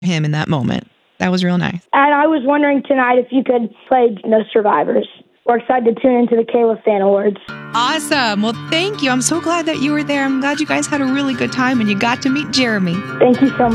him in that moment. That was real nice. And I was wondering tonight if you could play No Survivors. We're excited to tune into the Kayla Fan Awards. Awesome. Well, thank you. I'm so glad that you were there. I'm glad you guys had a really good time and you got to meet Jeremy. Thank you so much.